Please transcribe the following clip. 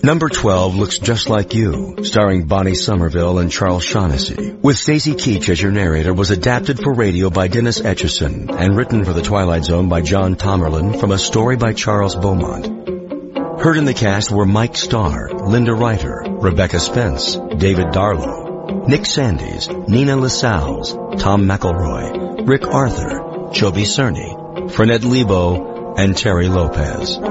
Number 12 looks just like you, starring Bonnie Somerville and Charles Shaughnessy. With Stacey Keach as your narrator, was adapted for radio by Dennis Etchison and written for The Twilight Zone by John Tomerlin from a story by Charles Beaumont. Heard in the cast were Mike Starr, Linda Ryder, Rebecca Spence, David Darlow, Nick Sandys, Nina Lascelles, Tom McElroy, Rick Arthur, Joby Cerny, Frenette Lebo, and Terry Lopez.